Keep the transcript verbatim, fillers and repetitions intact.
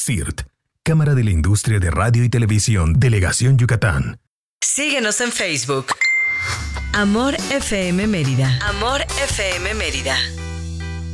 C I R T, Cámara de la Industria de Radio y Televisión, Delegación Yucatán. Síguenos en Facebook. Amor F M Mérida. Amor F M Mérida.